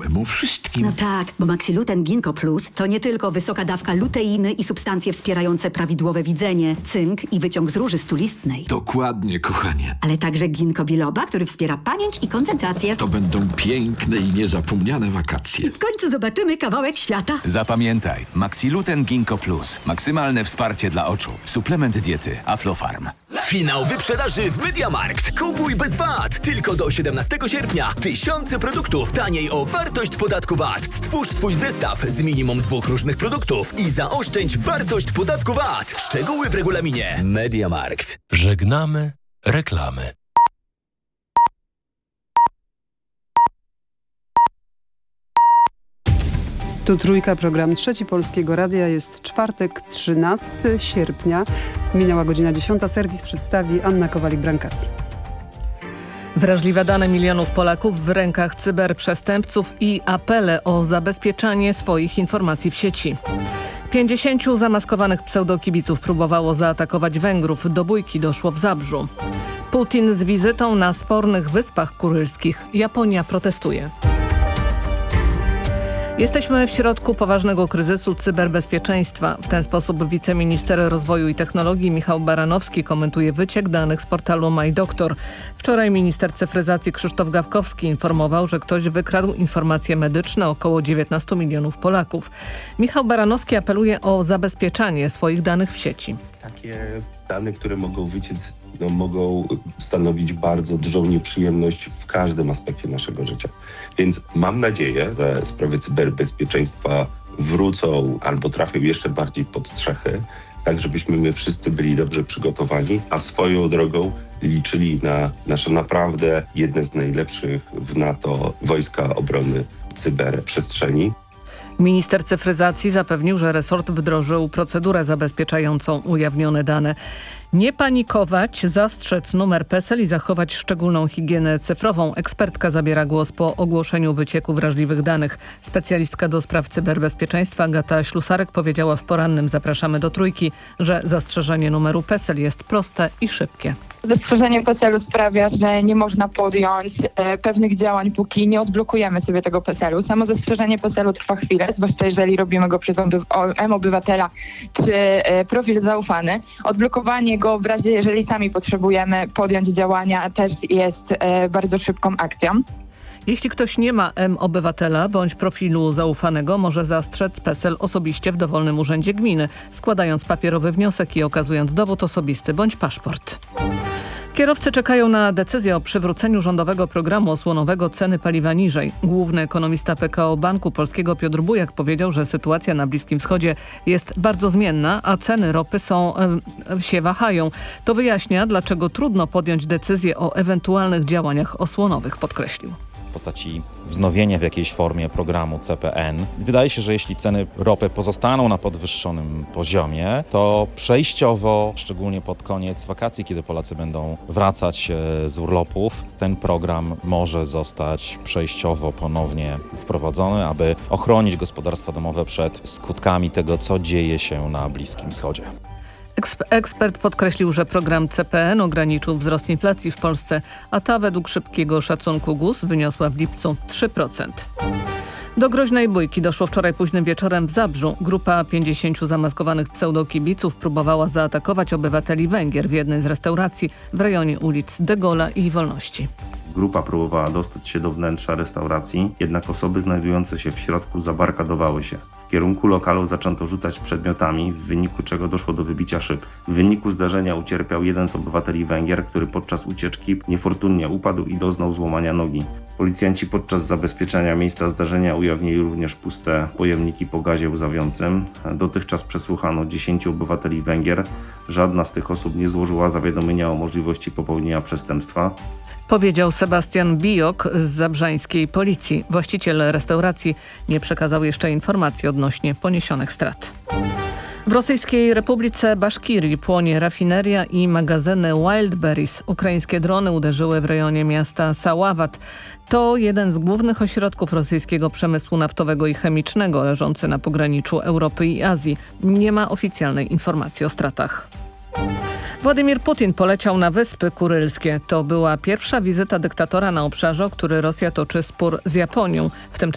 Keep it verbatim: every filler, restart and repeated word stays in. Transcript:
Wiemy o wszystkim. No tak, bo Maxiluten Ginkgo Plus to nie tylko wysoka dawka luteiny i substancje wspierające prawidłowe widzenie, cynk i wyciąg z róży stulistnej. Dokładnie, kochanie. Ale także ginkgo biloba, który wspiera pamięć i koncentrację. To będą piękne i niezapomniane wakacje. W końcu zobaczymy kawałek świata. Zapamiętaj, Maxiluten Ginkgo Plus. Maksymalne wsparcie dla oczu. Suplement diety Aflofarm. Finał wyprzedaży w MediaMarkt. Kupuj bez V A T. Tylko do siedemnastego sierpnia. Tysiące produktów taniej o wartość podatku V A T. Stwórz swój zestaw z minimum dwóch różnych produktów i zaoszczędź wartość podatku V A T. Szczegóły w regulaminie. MediaMarkt. Żegnamy reklamy. Tu Trójka, program Trzeci Polskiego Radia. Jest czwartek, trzynastego sierpnia. Minęła godzina dziesiąta. Serwis przedstawi Anna Kowalik-Brancaci. Wrażliwe dane milionów Polaków w rękach cyberprzestępców i apele o zabezpieczanie swoich informacji w sieci. Pięćdziesięciu zamaskowanych pseudokibiców próbowało zaatakować Węgrów. Do bójki doszło w Zabrzu. Putin z wizytą na spornych Wyspach Kurylskich. Japonia protestuje. Jesteśmy w środku poważnego kryzysu cyberbezpieczeństwa. W ten sposób wiceminister rozwoju i technologii Michał Baranowski komentuje wyciek danych z portalu MyDoktor. Wczoraj minister cyfryzacji Krzysztof Gawkowski informował, że ktoś wykradł informacje medyczne około dziewiętnastu milionów Polaków. Michał Baranowski apeluje o zabezpieczanie swoich danych w sieci. Takie dane, które mogą wyciec, no, mogą stanowić bardzo dużą nieprzyjemność w każdym aspekcie naszego życia. Więc mam nadzieję, że sprawy cyberbezpieczeństwa wrócą albo trafią jeszcze bardziej pod strzechy, tak żebyśmy my wszyscy byli dobrze przygotowani, a swoją drogą liczyli na nasze naprawdę jedne z najlepszych w NATO Wojska Obrony Cyberprzestrzeni. Minister cyfryzacji zapewnił, że resort wdrożył procedurę zabezpieczającą ujawnione dane. Nie panikować, zastrzec numer PESEL i zachować szczególną higienę cyfrową. Ekspertka zabiera głos po ogłoszeniu wycieku wrażliwych danych. Specjalistka do spraw cyberbezpieczeństwa Agata Ślusarek powiedziała w porannym Zapraszamy do Trójki, że zastrzeżenie numeru PESEL jest proste i szybkie. Zastrzeżenie PESEL-u sprawia, że nie można podjąć e, pewnych działań, póki nie odblokujemy sobie tego PESEL-u. Samo zastrzeżenie PESEL-u trwa chwilę, zwłaszcza jeżeli robimy go przez M-Obywatela czy e, profil zaufany. Odblokowanie go w razie, jeżeli sami potrzebujemy podjąć działania, też jest e, bardzo szybką akcją. Jeśli ktoś nie ma M-Obywatela bądź profilu zaufanego, może zastrzec PESEL osobiście w dowolnym urzędzie gminy, składając papierowy wniosek i okazując dowód osobisty bądź paszport. Kierowcy czekają na decyzję o przywróceniu rządowego programu osłonowego ceny paliwa niżej. Główny ekonomista P K O Banku Polskiego Piotr Bujak powiedział, że sytuacja na Bliskim Wschodzie jest bardzo zmienna, a ceny ropy są, e, się wahają. To wyjaśnia, dlaczego trudno podjąć decyzję o ewentualnych działaniach osłonowych, podkreślił. W postaci wznowienia w jakiejś formie programu C P N. Wydaje się, że jeśli ceny ropy pozostaną na podwyższonym poziomie, to przejściowo, szczególnie pod koniec wakacji, kiedy Polacy będą wracać z urlopów, ten program może zostać przejściowo ponownie wprowadzony, aby ochronić gospodarstwa domowe przed skutkami tego, co dzieje się na Bliskim Wschodzie. Ekspert podkreślił, że program C P N ograniczył wzrost inflacji w Polsce, a ta według szybkiego szacunku G U S wyniosła w lipcu trzy procent. Do groźnej bójki doszło wczoraj późnym wieczorem w Zabrzu. Grupa pięćdziesięciu zamaskowanych pseudokibiców próbowała zaatakować obywateli Węgier w jednej z restauracji w rejonie ulic De Gaulle'a i Wolności. Grupa próbowała dostać się do wnętrza restauracji, jednak osoby znajdujące się w środku zabarkadowały się. W kierunku lokalu zaczęto rzucać przedmiotami, w wyniku czego doszło do wybicia szyb. W wyniku zdarzenia ucierpiał jeden z obywateli Węgier, który podczas ucieczki niefortunnie upadł i doznał złamania nogi. Policjanci podczas zabezpieczenia miejsca zdarzenia ujawnili również puste pojemniki po gazie łzawiącym. Dotychczas przesłuchano dziesięciu obywateli Węgier. Żadna z tych osób nie złożyła zawiadomienia o możliwości popełnienia przestępstwa. Powiedział Sebastian Bijok z zabrzańskiej policji. Właściciel restauracji nie przekazał jeszcze informacji odnośnie poniesionych strat. W Rosyjskiej Republice Baszkirii płonie rafineria i magazyny Wildberries. Ukraińskie drony uderzyły w rejonie miasta Saławat. To jeden z głównych ośrodków rosyjskiego przemysłu naftowego i chemicznego leżący na pograniczu Europy i Azji. Nie ma oficjalnej informacji o stratach. Władimir Putin poleciał na Wyspy Kurylskie. To była pierwsza wizyta dyktatora na obszarze, o który Rosja toczy spór z Japonią. W tym